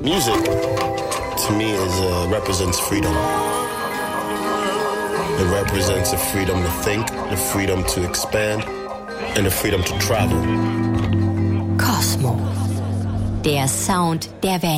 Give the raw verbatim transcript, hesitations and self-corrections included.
Music, to me, is uh, represents freedom. It represents the freedom to think, the freedom to expand, and the freedom to travel. Kosmo. Der Sound der Welt.